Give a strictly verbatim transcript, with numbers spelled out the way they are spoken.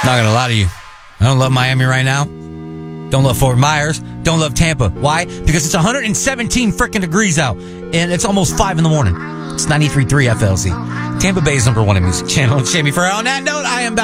Not gonna lie to you. I don't love Miami right now. Don't love Fort Myers. Don't love Tampa. Why? Because it's one hundred seventeen freaking degrees out. And it's almost five in the morning. It's ninety-three point three F L Z. Tampa Bay's number one in music channel. And Shammy Farrell. On that note, I am back.